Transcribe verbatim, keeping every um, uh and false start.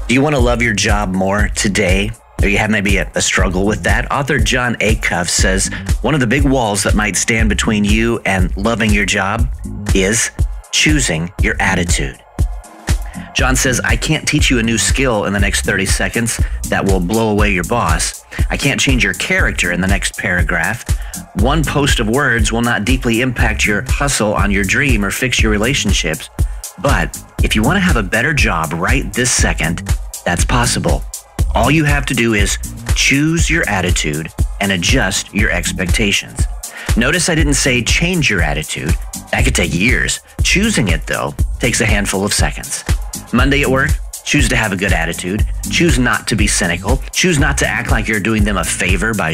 Do you want to love your job more today? Or you have maybe a, a struggle with that? Author Jon Acuff says one of the big walls that might stand between you and loving your job is choosing your attitude. Jon says, I can't teach you a new skill in the next thirty seconds that will blow away your boss. I can't change your character in the next paragraph. One post of words will not deeply impact your hustle on your dream or fix your relationships. But if you want to have a better job right this second, that's possible. All you have to do is choose your attitude and adjust your expectations. Notice I didn't say change your attitude. That could take years. Choosing it, though, takes a handful of seconds. Monday at work, choose to have a good attitude. Choose not to be cynical. Choose not to act like you're doing them a favor by